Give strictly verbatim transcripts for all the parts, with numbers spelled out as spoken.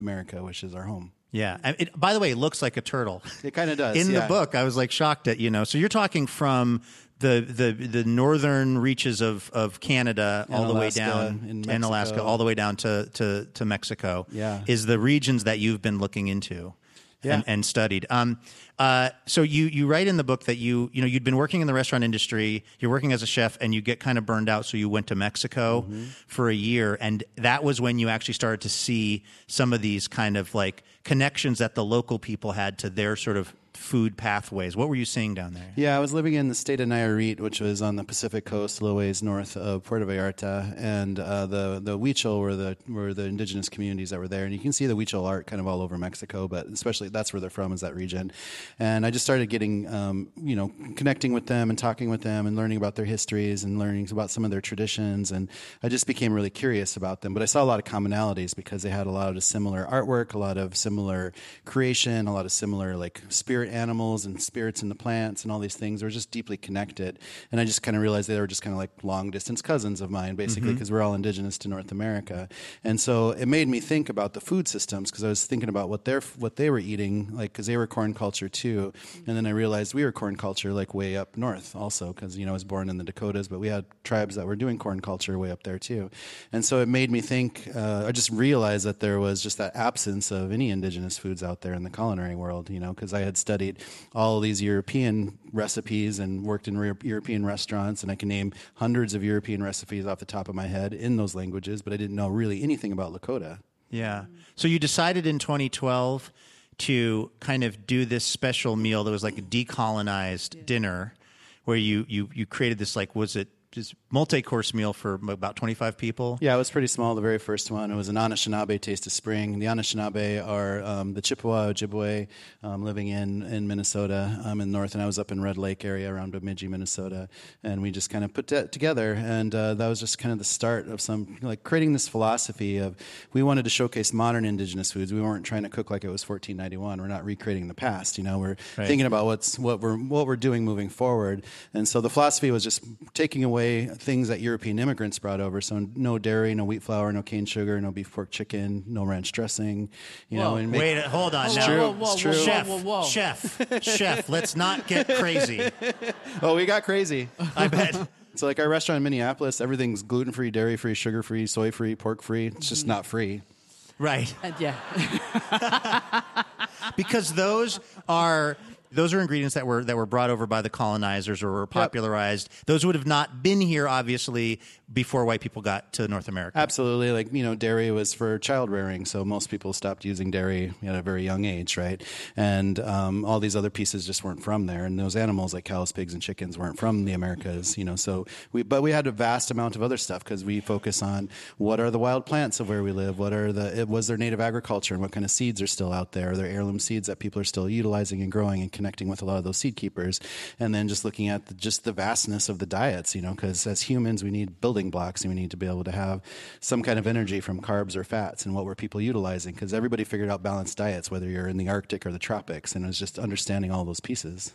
America, which is our home. Yeah. And it, by the way, it looks like a turtle. It kind of does. In yeah. the book, I was like shocked at, you know, so you're talking from the the, the northern reaches of, of Canada And all the Alaska, way down, in and Alaska, Mexico. all the way down to, to, to Mexico, Yeah. is the regions that you've been looking into. Yeah. And, and studied. Um, uh, so you you write in the book that you you know you'd been working in the restaurant industry. You're working as a chef, and you get kind of burned out. So you went to Mexico mm-hmm. for a year, and that was when you actually started to see some of these kind of like connections that the local people had to their sort of food pathways. What were you seeing down there? Yeah, I was living in the state of Nayarit, which was on the Pacific coast, a little ways north of Puerto Vallarta, and uh, the the Huichol were the were the indigenous communities that were there, and you can see the Huichol art kind of all over Mexico, but especially that's where they're from, is that region. And I just started getting, um, you know, connecting with them and talking with them and learning about their histories and learning about some of their traditions, and I just became really curious about them. But I saw a lot of commonalities because they had a lot of similar artwork, a lot of similar creation, a lot of similar like spirit animals and spirits in the plants and all these things. They were just deeply connected. And I just kind of realized they were just kind of like long distance cousins of mine, basically, because mm-hmm. we're all indigenous to North America. And so it made me think about the food systems, because I was thinking about what they're, what they were eating, like, because they were corn culture too. And then I realized we were corn culture like way up north also, because, you know, I was born in the Dakotas, but we had tribes that were doing corn culture way up there too. And so it made me think, uh, I just realized that there was just that absence of any indigenous foods out there in the culinary world, you know, because I had studied all of these European recipes and worked in re- European restaurants, and I can name hundreds of European recipes off the top of my head in those languages, but I didn't know really anything about Lakota. Yeah. So you decided in twenty twelve to kind of do this special meal that was like a decolonized yeah. dinner, where you, you, you created this, like, was it just multi-course meal for about twenty-five people? Yeah, it was pretty small, the very first one. It was an Anishinaabe Taste of Spring. The Anishinaabe are um, the Chippewa, Ojibwe, um, living in, in Minnesota, um, in north, and I was up in Red Lake area around Bemidji, Minnesota, and we just kind of put that together, and uh, that was just kind of the start of some, like, creating this philosophy of, we wanted to showcase modern indigenous foods. We weren't trying to cook like it was fourteen ninety-one. We're not recreating the past, you know. We're right. thinking about what's what we're what we're doing moving forward, and so the philosophy was just taking away things that European immigrants brought over. So no dairy, no wheat flour, no cane sugar, no beef pork chicken, no ranch dressing. You whoa, know, and make, wait, hold on. It's now. true. Whoa, whoa, it's true. whoa, Chef, whoa, whoa. chef, chef. Let's not get crazy. Oh, we got crazy. I bet. So like our restaurant in Minneapolis, everything's gluten-free, dairy-free, sugar-free, soy-free, pork-free. It's just not free. Right. And yeah. Because those are those are ingredients that were that were brought over by the colonizers or were popularized. Yep. Those would have not been here, obviously, before white people got to North America. Absolutely. Like, you know, dairy was for child rearing, so most people stopped using dairy at a very young age, right? And um, all these other pieces just weren't from there. And those animals like cows, pigs, and chickens weren't from the Americas, you know. So we, but we had a vast amount of other stuff because we focus on what are the wild plants of where we live, what are the, it was their native agriculture, and what kind of seeds are still out there, are there heirloom seeds that people are still utilizing and growing and connecting with a lot of those seed keepers, and then just looking at the, just the vastness of the diets, you know, because as humans we need building blocks and we need to be able to have some kind of energy from carbs or fats, and what were people utilizing, because everybody figured out balanced diets, whether you're in the Arctic or the tropics, and it was just understanding all those pieces.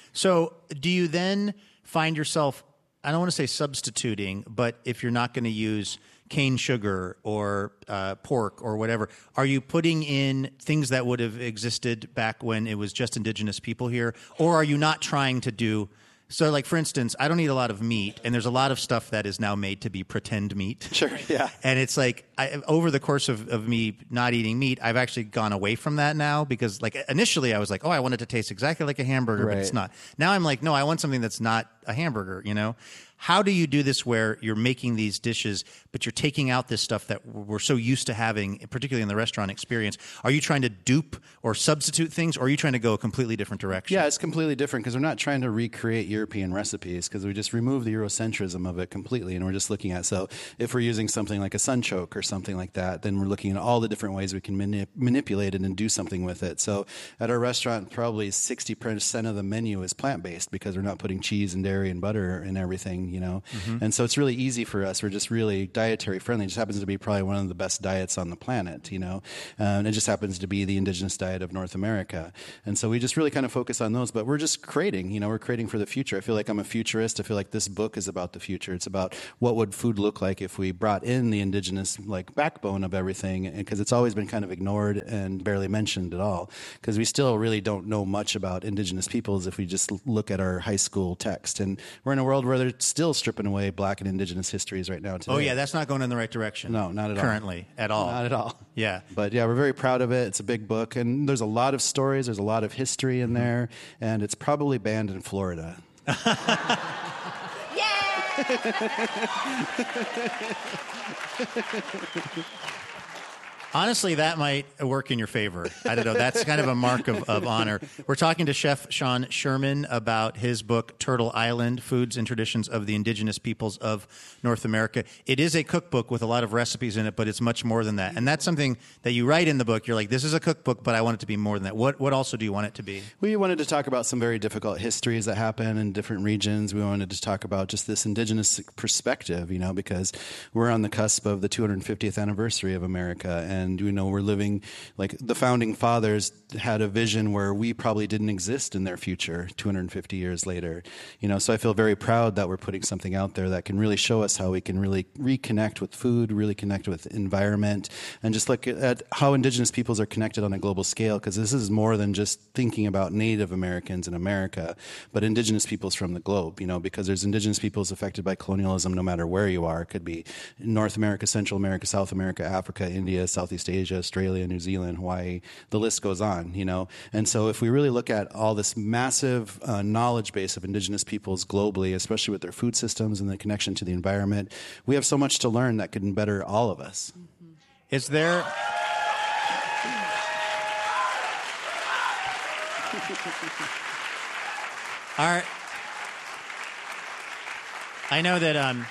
So do you then find yourself, I don't want to say substituting, but if you're not going to use cane sugar or uh, pork or whatever, are you putting in things that would have existed back when it was just indigenous people here? Or are you not trying to do, so like for instance, I don't eat a lot of meat, and there's a lot of stuff that is now made to be pretend meat. Sure, yeah. And it's like, I, over the course of, of me not eating meat, I've actually gone away from that now, because like initially I was like, oh, I want it to taste exactly like a hamburger, right. but it's not. Now I'm like, no, I want something that's not a hamburger, you know? How do you do this where you're making these dishes, but you're taking out this stuff that we're so used to having, particularly in the restaurant experience? Are you trying to dupe or substitute things, or are you trying to go a completely different direction? Yeah, it's completely different, because we're not trying to recreate European recipes, because we just remove the Eurocentrism of it completely, and we're just looking at, so if we're using something like a sunchoke or something like that, then we're looking at all the different ways we can manip- manipulate it and do something with it. So at our restaurant, probably sixty percent of the menu is plant-based, because we're not putting cheese and dairy and butter and everything, you know. Mm-hmm. And so it's really easy for us. We're just really dietary friendly. It just happens to be probably one of the best diets on the planet, you know. Uh, and it just happens to be the indigenous diet of North America. And so we just really kind of focus on those. But we're just creating, you know, we're creating for the future. I feel like I'm a futurist. I feel like this book is about the future. It's about what would food look like if we brought in the indigenous like backbone of everything, because it's always been kind of ignored and barely mentioned at all. Because we still really don't know much about indigenous peoples if we just look at our high school text. And we're in a world where they're still stripping away Black and indigenous histories right now today. Oh yeah, that's not going in the right direction. No, not at all. Currently, at all. Not at all. Yeah. But yeah, we're very proud of it. It's a big book, and there's a lot of stories. There's a lot of history in there, and it's probably banned in Florida. Honestly, that might work in your favor. I don't know. That's kind of a mark of, of honor. We're talking to Chef Sean Sherman about his book, Turtle Island, Foods and Traditions of the Indigenous Peoples of North America. It is a cookbook with a lot of recipes in it, but it's much more than that. And that's something that you write in the book. You're like, this is a cookbook, but I want it to be more than that. What, what also do you want it to be? We wanted to talk about some very difficult histories that happen in different regions. We wanted to talk about just this indigenous perspective, you know, because we're on the cusp of the two hundred fiftieth anniversary of America. And And, you know, we're living, like the founding fathers had a vision where we probably didn't exist in their future two hundred fifty years later. You know, so I feel very proud that we're putting something out there that can really show us how we can really reconnect with food, really connect with environment, and just look at how indigenous peoples are connected on a global scale, because this is more than just thinking about Native Americans in America, but indigenous peoples from the globe, you know, because there's indigenous peoples affected by colonialism no matter where you are. It could be North America, Central America, South America, Africa, India, Southeast Asia, Australia, New Zealand, Hawaii, the list goes on, you know. And so if we really look at all this massive uh, knowledge base of indigenous peoples globally, especially with their food systems and the connection to the environment, we have so much to learn that can better all of us. Mm-hmm. Is there... Are... I know that... Um,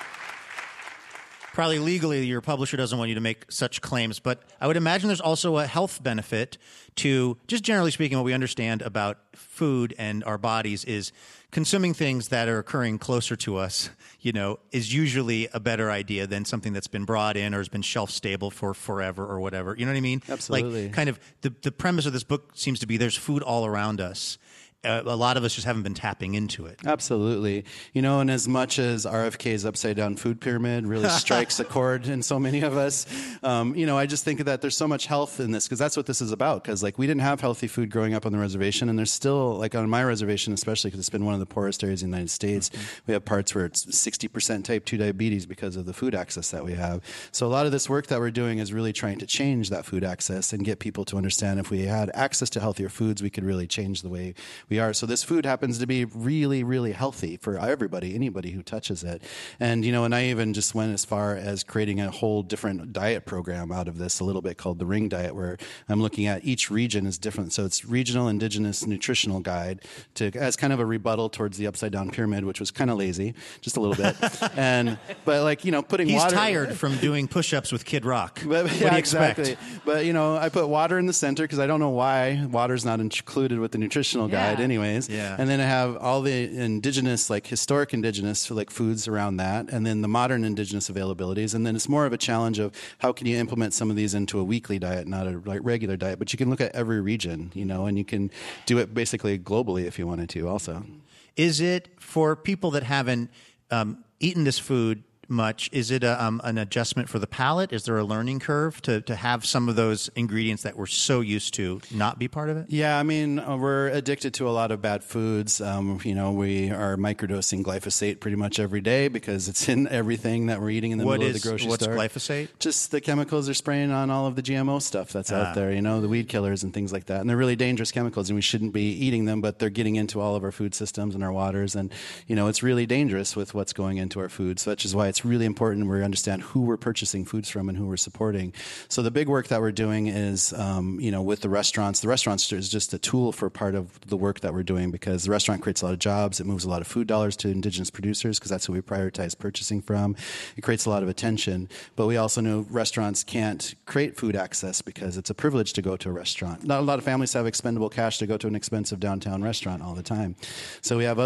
Probably legally, your publisher doesn't want you to make such claims, but I would imagine there's also a health benefit to, just generally speaking, what we understand about food and our bodies is consuming things that are occurring closer to us, you know, is usually a better idea than something that's been brought in or has been shelf stable for forever or whatever. You know what I mean? Absolutely. Like, kind of, the, the premise of this book seems to be there's food all around us. Uh, a lot of us just haven't been tapping into it. Absolutely. You know, and as much as R F K's upside down food pyramid really strikes a chord in so many of us, um, you know, I just think that there's so much health in this, because that's what this is about. Because, like, we didn't have healthy food growing up on the reservation, and there's still, like, on my reservation especially, because it's been one of the poorest areas in the United States, mm-hmm. we have parts where it's sixty percent type two diabetes because of the food access that we have. So a lot of this work that we're doing is really trying to change that food access and get people to understand if we had access to healthier foods, we could really change the way we are. So this food happens to be really, really healthy for everybody, anybody who touches it. And, you know, and I even just went as far as creating a whole different diet program out of this a little bit called the Ring Diet, where I'm looking at each region is different. So it's regional indigenous nutritional guide to as kind of a rebuttal towards the upside down pyramid, which was kind of lazy, just a little bit. and but like, you know, putting He's water. He's tired from doing push-ups with Kid Rock. But, what yeah, do you exactly. expect? But, you know, I put water in the center because I don't know why water's not included with the nutritional guide yeah. anyways. Yeah. And then I have all the indigenous, like historic indigenous, like foods around that, and then the modern indigenous availabilities. And then it's more of a challenge of how can you implement some of these into a weekly diet, not a like regular diet. But you can look at every region, you know, and you can do it basically globally if you wanted to also. Is it for people that haven't um, eaten this food much, is it a, um, an adjustment for the palate? Is there a learning curve to, to have some of those ingredients that we're so used to not be part of it? Yeah, I mean, uh, we're addicted to a lot of bad foods. Um, you know, we are microdosing glyphosate pretty much every day because it's in everything that we're eating in the what middle is, of the grocery what's store. What's glyphosate? Just the chemicals they're spraying on all of the G M O stuff that's Ah. out there, you know, the weed killers and things like that. And they're really dangerous chemicals, and we shouldn't be eating them, but they're getting into all of our food systems and our waters. And, you know, it's really dangerous with what's going into our food, so which is why it's really important we're understand who we're purchasing foods from and who we're supporting. So the big work that we're doing is, um, you know, with the restaurants. The restaurants is just a tool for part of the work that we're doing, because the restaurant creates a lot of jobs. It moves a lot of food dollars to indigenous producers because that's who we prioritize purchasing from. It creates a lot of attention. But we also know restaurants can't create food access because it's a privilege to go to a restaurant. Not a lot of families have expendable cash to go to an expensive downtown restaurant all the time. So we have other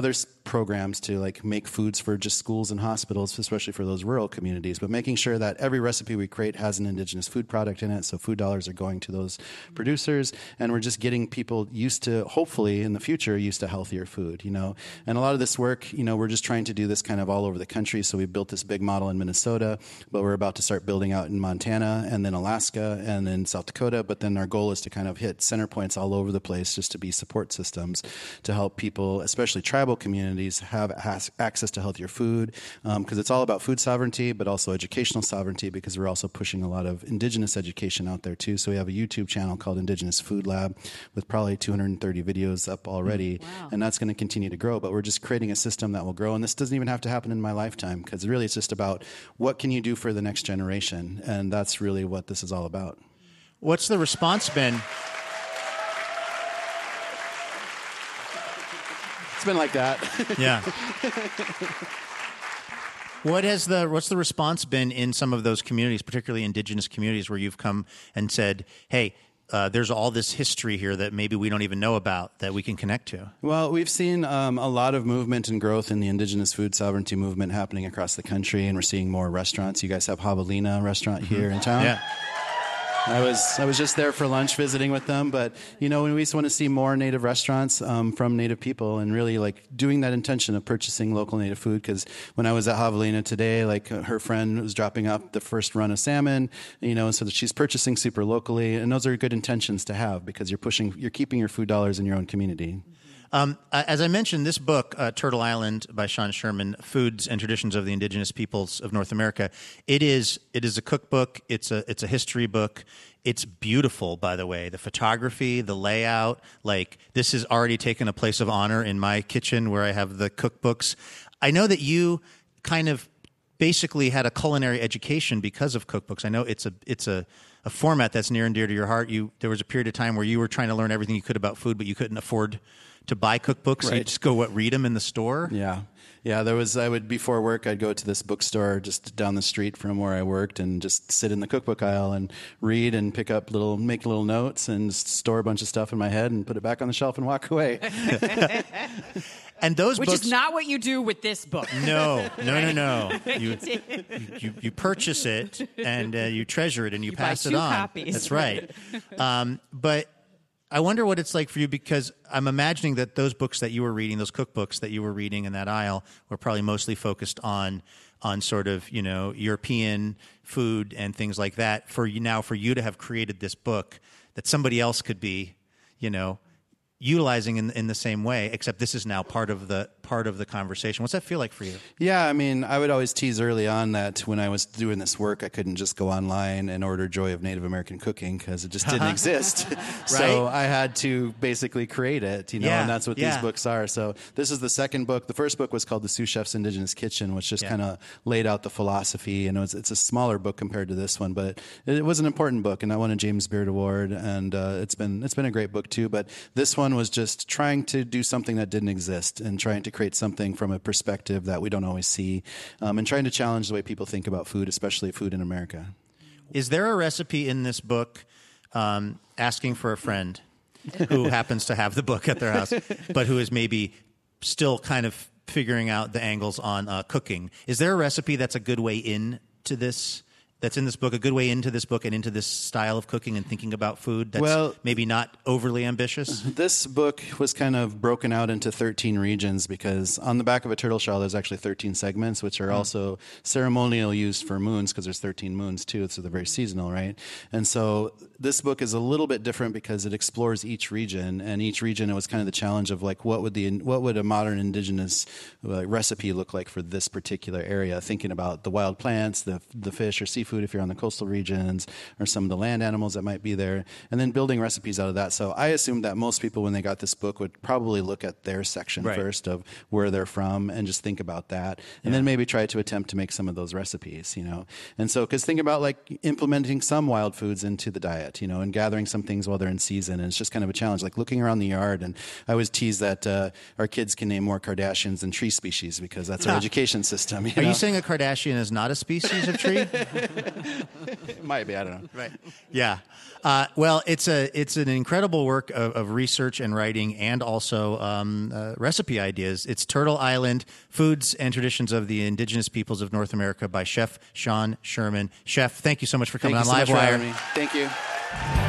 programs to like make foods for just schools and hospitals, especially for those rural communities, but making sure that every recipe we create has an indigenous food product in it, so food dollars are going to those producers, and we're just getting people used to, hopefully in the future, used to healthier food, you know. And a lot of this work, you know, we're just trying to do this kind of all over the country, so we built this big model in Minnesota, but we're about to start building out in Montana, and then Alaska, and then South Dakota, but then our goal is to kind of hit center points all over the place just to be support systems to help people, especially tribal communities, have has access to healthier food, because um, it's all about food sovereignty, but also educational sovereignty, because we're also pushing a lot of indigenous education out there too. So we have a YouTube channel called Indigenous Food Lab with probably two hundred thirty videos up already, wow. and that's going to continue to grow. But we're just creating a system that will grow, and this doesn't even have to happen in my lifetime, because really it's just about what can you do for the next generation, and that's really what this is all about. What's the response been? It's been like that. Yeah. What has the what's the response been in some of those communities, particularly indigenous communities, where you've come and said, "Hey, uh, there's all this history here that maybe we don't even know about that we can connect to"? Well, we've seen um, a lot of movement and growth in the indigenous food sovereignty movement happening across the country, and we're seeing more restaurants. You guys have Javelina restaurant mm-hmm. here in town. Yeah. I was I was just there for lunch visiting with them, but you know, we just want to see more Native restaurants um, from Native people, and really like doing that intention of purchasing local Native food. Because when I was at Javelina today, like her friend was dropping up the first run of salmon, you know, so that she's purchasing super locally, and those are good intentions to have, because you're pushing, you're keeping your food dollars in your own community. Um, as I mentioned, this book, uh, Turtle Island by Sean Sherman, Foods and Traditions of the Indigenous Peoples of North America, it is it is a cookbook. It's a it's a history book. It's beautiful, by the way. The photography, the layout, like this has already taken a place of honor in my kitchen where I have the cookbooks. I know that you kind of basically had a culinary education because of cookbooks. I know it's a it's a a format that's near and dear to your heart. You there was a period of time where you were trying to learn everything you could about food, but you couldn't afford to buy cookbooks, right. So you just go what read them in the store. Yeah, yeah. There was I would before work I'd go to this bookstore just down the street from where I worked and just sit in the cookbook aisle and read and pick up little make little notes and store a bunch of stuff in my head and put it back on the shelf and walk away. And those Which books, is not what you do with this book. No, no, no, no. You you, you purchase it and uh, you treasure it and you, you pass buy it two on. Copies. That's right. Um, but I wonder what it's like for you, because I'm imagining that those books that you were reading, those cookbooks that you were reading in that aisle, were probably mostly focused on on sort of, you know, European food and things like that. For you now, for you to have created this book that somebody else could be, you know, utilizing in in the same way, except this is now part of the part of the conversation. What's that feel like for you? Yeah, I mean, I would always tease early on that when I was doing this work, I couldn't just go online and order Joy of Native American Cooking because it just didn't exist. Right? So I had to basically create it, you know, yeah, and that's what yeah. these books are. So this is the second book. The first book was called The Sous Chef's Indigenous Kitchen, which just yeah. kind of laid out the philosophy, and it was, it's a smaller book compared to this one, but it, it was an important book, and I won a James Beard Award, and uh, it's been it's been a great book too. But this one was just trying to do something that didn't exist and trying to create something from a perspective that we don't always see, um, and trying to challenge the way people think about food, especially food in America. Is there a recipe in this book, um, asking for a friend who happens to have the book at their house, but who is maybe still kind of figuring out the angles on uh, cooking? Is there a recipe that's a good way in to this? That's in this book, a good way into this book and into this style of cooking and thinking about food that's well, maybe not overly ambitious? This book was kind of broken out into thirteen regions because on the back of a turtle shell, there's actually thirteen segments, which are mm. also ceremonial used for moons because there's thirteen moons too, so they're very seasonal, right? And so this book is a little bit different because it explores each region, and each region it was kind of the challenge of like what would the what would a modern indigenous uh, recipe look like for this particular area, thinking about the wild plants, the the fish or seafood if you're on the coastal regions, or some of the land animals that might be there, and then building recipes out of that. So I assumed that most people, when they got this book, would probably look at their section right. first of where they're from and just think about that, and yeah. then maybe try to attempt to make some of those recipes, you know. And so, because think about like implementing some wild foods into the diet, you know, and gathering some things while they're in season, and it's just kind of a challenge, like looking around the yard. And I always tease that uh, our kids can name more Kardashians than tree species because that's our huh. education system. You Are know? you saying a Kardashian is not a species of tree? It might be. I don't know. Right. Yeah. Uh, well, it's a it's an incredible work of, of research and writing, and also um, uh, recipe ideas. It's Turtle Island: Foods and Traditions of the Indigenous Peoples of North America by Chef Sean Sherman. Chef, thank you so much for coming Thank on you so much for Livewire. having me. Thank you.